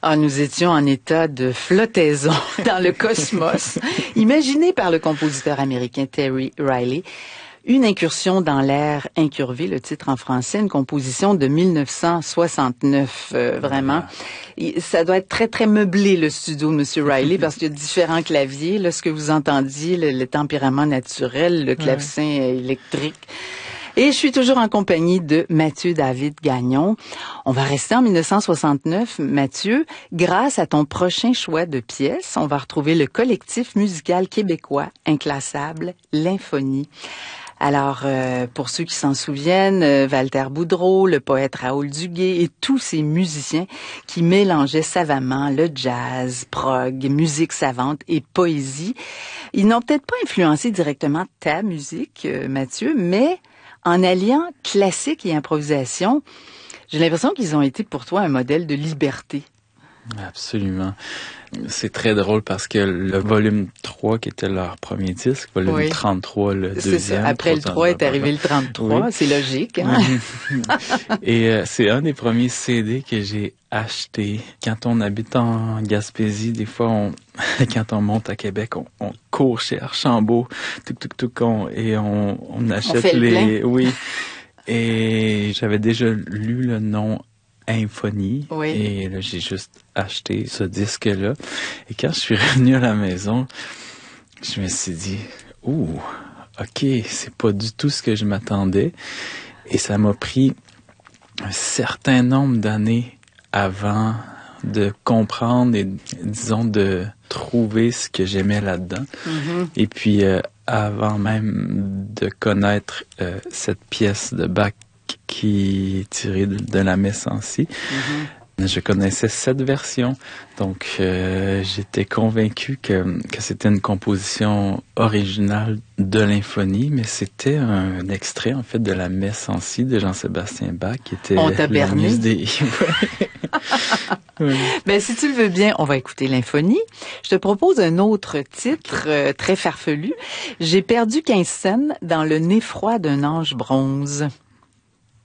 Ah, nous étions en état de flottaison dans le cosmos, imaginé par le compositeur américain Terry Riley. Une incursion dans l'air incurvé, le titre en français, une composition de 1969, vraiment. Et ça doit être très, très meublé, le studio de M. Riley, parce qu'il y a différents claviers. Là, ce que vous entendiez, le tempérament naturel, le clavecin électrique. Et je suis toujours en compagnie de Mathieu David Gagnon. On va rester en 1969, Mathieu. Grâce à ton prochain choix de pièces, on va retrouver le collectif musical québécois inclassable, l'Infonie. Alors, pour ceux qui s'en souviennent, Walter Boudreau, le poète Raoul Duguay et tous ces musiciens qui mélangeaient savamment le jazz, prog, musique savante et poésie. Ils n'ont peut-être pas influencé directement ta musique, Mathieu, mais en alliant classique et improvisation, j'ai l'impression qu'ils ont été pour toi un modèle de liberté. Absolument. C'est très drôle parce que le volume 3, qui était leur premier disque, volume 33, le deuxième. C'est ça. Après le 3 est arrivé le 33, c'est logique. Hein? Et c'est un des premiers CD que j'ai acheté. Quand on habite en Gaspésie, des fois, quand on monte à Québec, on court chez Archambault, et on achète les... Oui. Et j'avais déjà lu le nom Infonie. Oui. Et là, j'ai juste acheté ce disque-là. Et quand je suis revenu à la maison, je me suis dit, OK, c'est pas du tout ce que je m'attendais. Et ça m'a pris un certain nombre d'années avant de comprendre et, disons, de trouver ce que j'aimais là-dedans. Mm-hmm. Et puis, avant même de connaître cette pièce de Bach qui est tirée de la Messe en si. Mm-hmm. Je connaissais cette version, donc j'étais convaincu que c'était une composition originale de l'Infonie, mais c'était un extrait en fait de la Messe en si de Jean-Sébastien Bach, qui était la muse des... Oui. Ben, si tu le veux bien, on va écouter l'Infonie. Je te propose un autre titre très farfelu. J'ai perdu 15 scènes dans le nez froid d'un ange bronze.